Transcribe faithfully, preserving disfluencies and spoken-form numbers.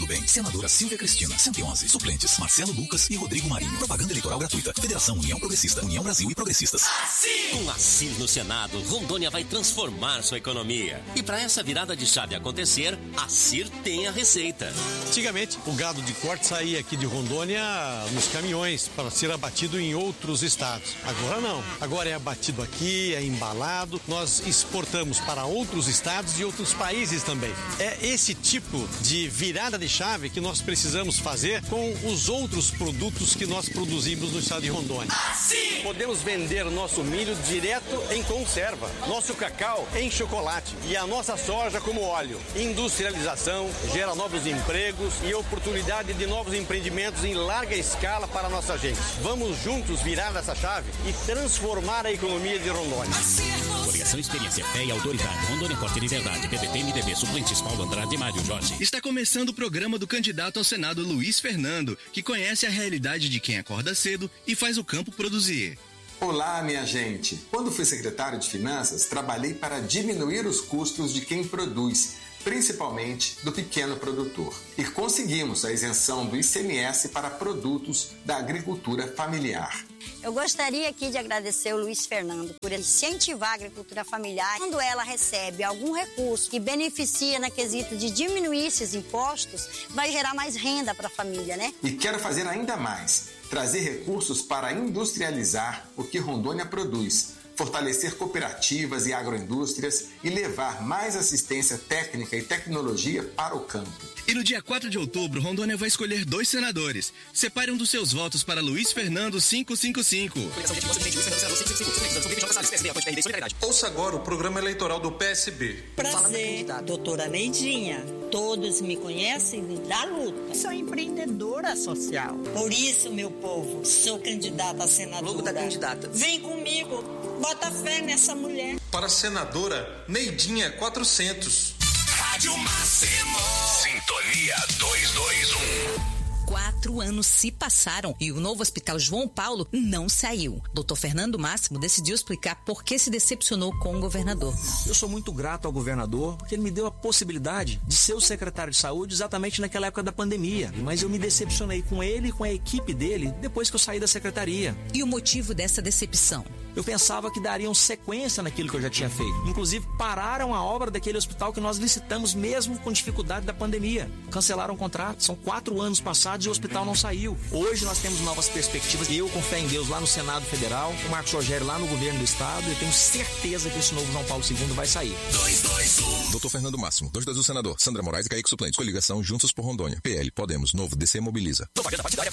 bem. Senadora Silvia Cristina, cento e onze. Suplentes, Marcelo Lucas e Rodrigo Marinho. Propaganda eleitoral gratuita. Federação União Progressista, União Brasil e Progressistas. Assim. Com a Cir no Senado, Rondônia vai transformar sua economia. E para essa virada de chave acontecer, a Cir tem a receita. Antigamente, o gado de corte saía aqui de Rondônia nos caminhões para ser abatido em outros estados. Agora não. Agora é abatido aqui, é embalado. Nós exportamos para outros estados e outros países também. É esse tipo de virada de chave que nós precisamos fazer com os outros produtos que nós produzimos no estado de Rondônia. Assim. Podemos vender nosso milho direto em conserva, nosso cacau em chocolate e a nossa soja como óleo. Industrialização gera novos empregos e oportunidade de novos empreendimentos em larga escala para a nossa gente. Vamos juntos virar essa chave e transformar a economia de Rondônia. Coligação Experiência, Fé e Autoridade. Rondônia Corte de Verdade. P B T, M D B, suplentes Paulo Andrade e Mário Jorge. Está começando o programa do candidato ao Senado Luiz Fernando, que conhece a realidade de quem acorda cedo e faz o campo produzir. Olá, minha gente! Quando fui secretário de Finanças, trabalhei para diminuir os custos de quem produz, principalmente do pequeno produtor. E conseguimos a isenção do I C M S para produtos da agricultura familiar. Eu gostaria aqui de agradecer o Luiz Fernando por incentivar a agricultura familiar. Quando ela recebe algum recurso que beneficia na quesito de diminuir esses impostos, vai gerar mais renda para a família, né? E quero fazer ainda mais, trazer recursos para industrializar o que Rondônia produz, fortalecer cooperativas e agroindústrias e levar mais assistência técnica e tecnologia para o campo. E no dia quatro de outubro, Rondônia vai escolher dois senadores. Separe um dos seus votos para Luiz Fernando quinhentos e cinquenta e cinco. Ouça agora o programa eleitoral do P S B. Prazer, doutora Neidinha. Todos me conhecem da luta. Sou empreendedora social. Por isso, meu povo, sou candidata a senadora. Logo da candidata. Vem comigo, bota fé nessa mulher. Para a senadora Neidinha quatrocentos. Rádio Máximo. Sintonia duzentos e vinte e um. Quatro anos se passaram e o novo Hospital João Paulo não saiu. doutor Fernando Máximo decidiu explicar por que se decepcionou com o governador. Eu sou muito grato ao governador porque ele me deu a possibilidade de ser o secretário de saúde exatamente naquela época da pandemia. Mas eu me decepcionei com ele e com a equipe dele depois que eu saí da secretaria. E o motivo dessa decepção? Eu pensava que dariam sequência naquilo que eu já tinha feito. Inclusive, pararam a obra daquele hospital que nós licitamos mesmo com dificuldade da pandemia. Cancelaram o contrato. São quatro anos passados e o hospital não saiu. Hoje nós temos novas perspectivas. Eu, com fé em Deus, lá no Senado Federal, o Marcos Rogério lá no governo do Estado, eu tenho certeza que esse novo João Paulo segundo vai sair. dois dois um. doutor Fernando Máximo, dois dois um senador. Sandra Moraes e Kaique Suplentes. Coligação Juntos por Rondônia. P L, Podemos, Novo, D C Mobiliza. Propaganda partidária.